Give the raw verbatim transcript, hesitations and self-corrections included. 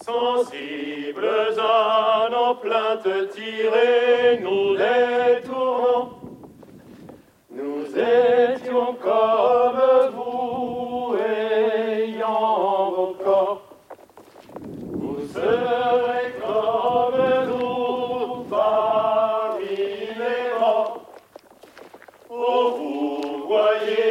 Sensibles à nos plaintes tirées, nous détournons. Nous étions comme vous, ayant vos corps. Vous serez comme nous parmi les morts. Oh, vous voyez